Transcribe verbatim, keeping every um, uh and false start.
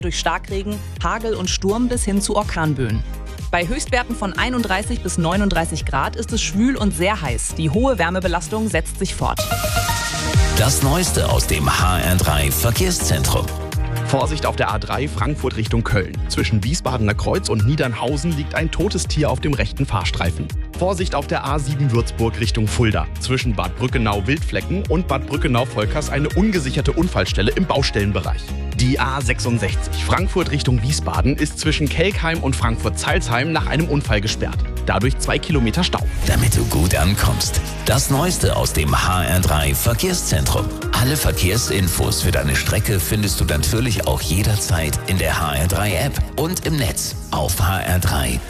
Durch Starkregen, Hagel und Sturm bis hin zu Orkanböen. Bei Höchstwerten von einunddreißig bis neununddreißig Grad ist es schwül und sehr heiß. Die hohe Wärmebelastung setzt sich fort. Das Neueste aus dem H R drei Verkehrszentrum. Vorsicht auf der A drei Frankfurt Richtung Köln. Zwischen Wiesbadener Kreuz und Niedernhausen liegt ein totes Tier auf dem rechten Fahrstreifen. Vorsicht auf der A sieben Würzburg Richtung Fulda. Zwischen Bad Brückenau-Wildflecken und Bad Brückenau-Volkers eine ungesicherte Unfallstelle im Baustellenbereich. Die A sechsundsechzig Frankfurt Richtung Wiesbaden ist zwischen Kelkheim und Frankfurt-Zeilsheim nach einem Unfall gesperrt. Dadurch zwei Kilometer Stau. Damit du gut ankommst. Das Neueste aus dem H R drei Verkehrszentrum. Alle Verkehrsinfos für deine Strecke findest du natürlich auch jederzeit in der H R drei App und im Netz auf h r drei